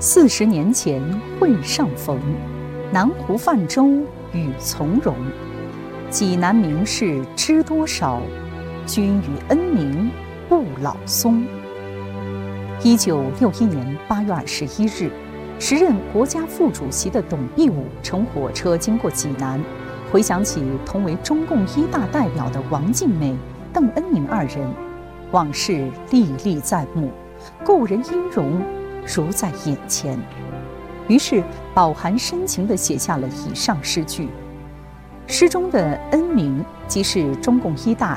40年前会上逢，南湖泛舟与从容。济南名士知多少？君与恩明不老松。1961年8月21日，时任国家副主席的董必武乘火车经过济南，回想起同为中共一大代表的王尽美、邓恩铭二人，往事历历在目，故人音容如在眼前。于是饱含深情地写下了以上诗句。诗中的恩铭即是中共一大